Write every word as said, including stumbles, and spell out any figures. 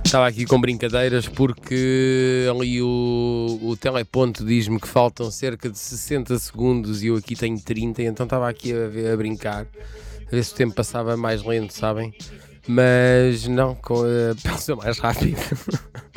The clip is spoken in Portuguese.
Estava aqui com brincadeiras porque ali o, o teleponto diz-me que faltam cerca de sessenta segundos e eu aqui tenho trinta, então estava aqui a, ver, a brincar, a ver se o tempo passava mais lento, sabem? Mas não, com, uh, passou mais rápido.